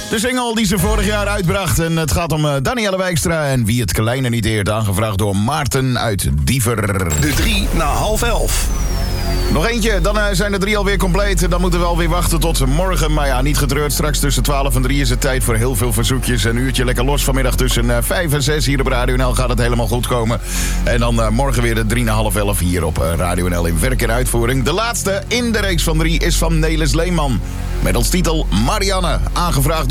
De single die ze vorig jaar uitbracht. En het gaat om Danielle Wijkstra en Wie het Kleine niet eert. Aangevraagd door Maarten uit Diever. De 3 na 10:30. Nog eentje, dan zijn de 3 alweer compleet. Dan moeten we alweer wachten tot morgen. Maar ja, niet getreurd. Straks tussen 12 en 3 is het tijd voor heel veel verzoekjes. Een uurtje lekker los vanmiddag tussen 5 en 6 hier op Radio NL gaat het helemaal goed komen. En dan morgen weer de 3 na 10:30 hier op Radio NL in werk en uitvoering. De laatste in de reeks van 3 is van Nelis Leeman. Met als titel Marianne, aangevraagd door